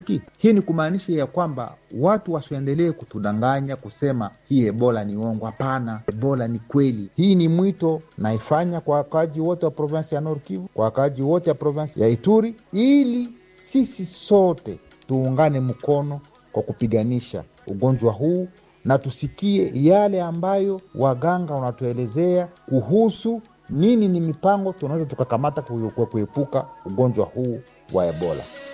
Hii ni kumaanisha ya kwamba watu wasiendelee kutudanganya kusema hii Ebola ni uongo. Hapana, Ebola ni kweli. Hii ni mwito naifanya kwa wakaaji wote wa provinsi ya Nord Kivu, kwa wakaaji wote wa provinsi ya Ituri, ili sisi sote tuungane mkono kwa kupiganisha ugonjwa huu, na tusikie yale ambayo waganga wanatuelezea kuhusu nini ni mipango tunaweza tukakamata kuepuka ugonjwa huu wa Ebola.